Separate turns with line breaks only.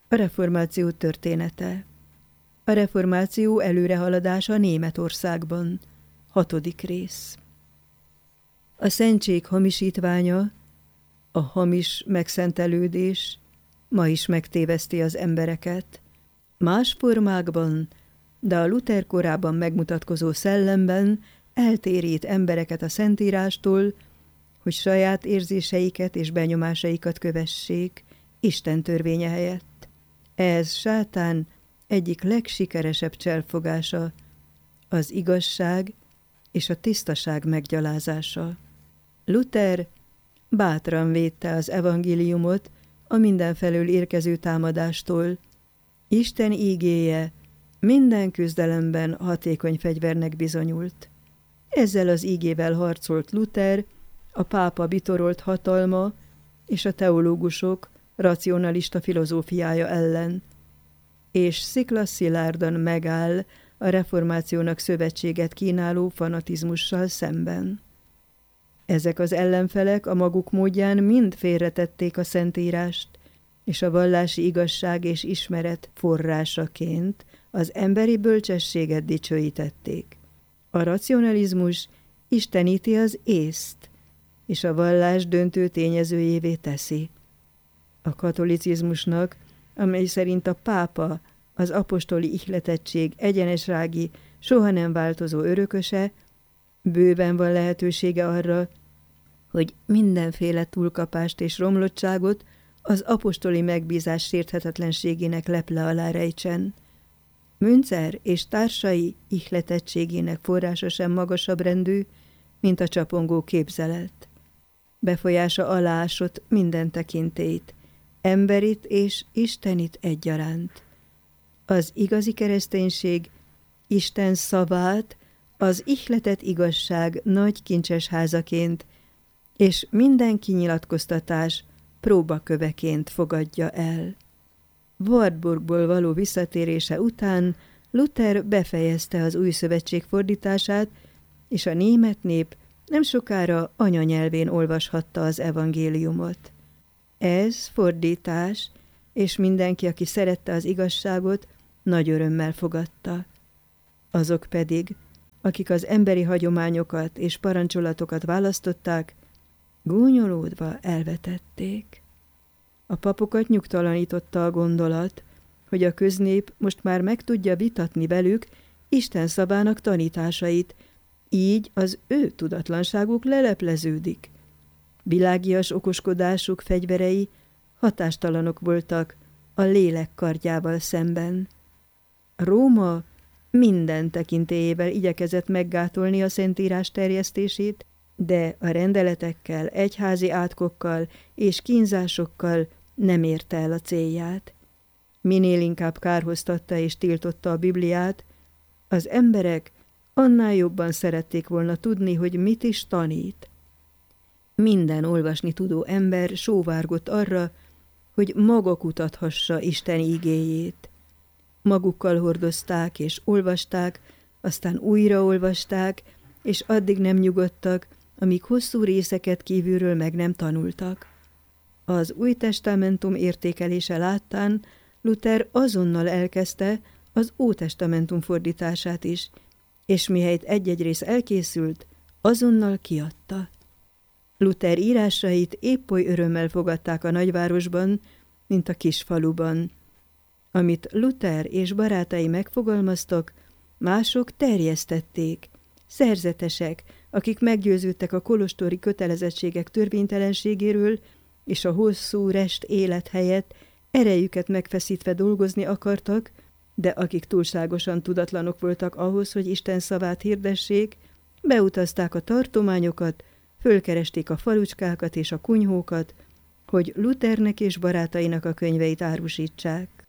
A reformáció története. A reformáció előrehaladása Németországban. 6. rész. A szentség hamisítványa, a hamis megszentelődés ma is megtéveszti az embereket. Más formákban, de a Luther korában megmutatkozó szellemben eltérít embereket a Szentírástól, hogy saját érzéseiket és benyomásaikat kövessék Isten törvénye helyett. Ez sátán egyik legsikeresebb cselfogása, az igazság és a tisztaság meggyalázása. Luther bátran védte az evangéliumot a mindenfelől érkező támadástól. Isten ígéje minden küzdelemben hatékony fegyvernek bizonyult. Ezzel az ígével harcolt Luther a pápa bitorolt hatalma és a teológusok racionalista filozófiája ellen, és sziklaszilárdan megáll a reformációnak szövetséget kínáló fanatizmussal szemben. Ezek az ellenfelek a maguk módján mind félretették a Szentírást, és a vallási igazság és ismeret forrásaként az emberi bölcsességet dicsőítették. A racionalizmus isteníti az észt, és a vallás döntő tényezőjévé teszi. A katolicizmusnak, amely szerint a pápa az apostoli ihletettség egyenesrági, soha nem változó örököse, bőven van lehetősége arra, hogy mindenféle túlkapást és romlottságot az apostoli megbízás sérthetetlenségének leple alá rejtsen. Münzer és társai ihletettségének forrása sem magasabb rendű, mint a csapongó képzelet. Befolyása alásott minden tekintélyt, emberit és istenit egyaránt. Az igazi kereszténység Isten szavát az ihletett igazság nagy kincses házaként és minden kinyilatkoztatás próbaköveként fogadja el. Wartburgból való visszatérése után Luther befejezte az új szövetség fordítását, és a német nép nem sokára anyanyelvén olvashatta az evangéliumot. Ez fordítás, és mindenki, aki szerette az igazságot, nagy örömmel fogadta. Azok pedig, akik az emberi hagyományokat és parancsolatokat választották, gúnyolódva elvetették. A papokat nyugtalanította a gondolat, hogy a köznép most már meg tudja vitatni velük Isten szabának tanításait, így az ő tudatlanságuk lelepleződik. Világias okoskodásuk fegyverei hatástalanok voltak a lélek kardjával szemben. Róma minden tekintélyével igyekezett meggátolni a Szentírás terjesztését, de a rendeletekkel, egyházi átkokkal és kínzásokkal nem érte el a célját. Minél inkább kárhoztatta és tiltotta a Bibliát, az emberek annál jobban szerették volna tudni, hogy mit is tanít. Minden olvasni tudó ember sóvárgott arra, hogy maga kutathassa Isten igéjét. Magukkal hordozták és olvasták, aztán újraolvasták, és addig nem nyugodtak, amíg hosszú részeket kívülről meg nem tanultak. Az Új Testamentum értékelése láttán Luther azonnal elkezdte az Ótestamentum fordítását is, és mihelyt egy-egy rész elkészült, azonnal kiadta. Luther írásait épp oly örömmel fogadták a nagyvárosban, mint a kisfaluban. Amit Luther és barátai megfogalmaztak, mások terjesztették, szerzetesek, akik meggyőződtek a kolostori kötelezettségek törvénytelenségéről, és a hosszú rest élet helyett erejüket megfeszítve dolgozni akartak, de akik túlságosan tudatlanok voltak ahhoz, hogy Isten szavát hirdessék, beutazták a tartományokat, fölkeresték a falucskákat és a kunyhókat, hogy Luthernek és barátainak a könyveit árusítsák.